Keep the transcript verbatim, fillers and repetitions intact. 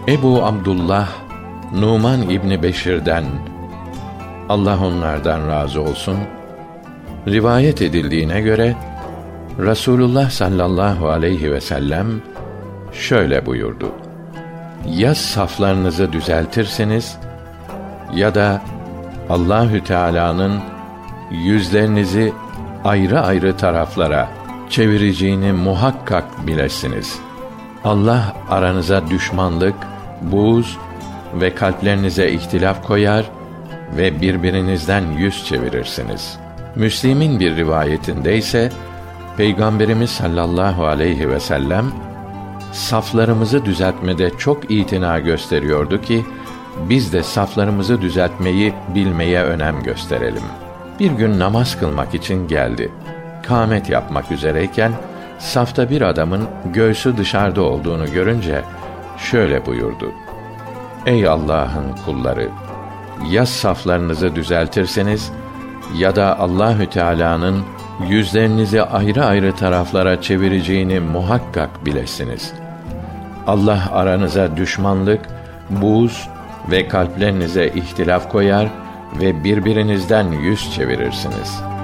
Ebu Abdullah Numan İbni Beşir'den, Allah onlardan razı olsun, rivayet edildiğine göre Resulullah sallallahu aleyhi ve sellem şöyle buyurdu: ya saflarınızı düzeltirsiniz ya da Allahü Teala'nın yüzlerinizi ayrı ayrı taraflara çevireceğini muhakkak bilesiniz. Allah aranıza düşmanlık, buğz ve kalplerinize ihtilaf koyar ve birbirinizden yüz çevirirsiniz. Müslim'in bir rivayetinde ise Peygamberimiz sallallahu aleyhi ve sellem saflarımızı düzeltmede çok itina gösteriyordu ki biz de saflarımızı düzeltmeyi bilmeye önem gösterelim. Bir gün namaz kılmak için geldi. Kâmet yapmak üzereyken safta bir adamın göğsü dışarıda olduğunu görünce şöyle buyurdu: ey Allah'ın kulları, ya saflarınızı düzeltirseniz ya da Allahü Teala'nın yüzlerinizi ayrı ayrı taraflara çevireceğini muhakkak bilesiniz. Allah aranıza düşmanlık, buğz ve kalplerinize ihtilaf koyar ve birbirinizden yüz çevirirsiniz.''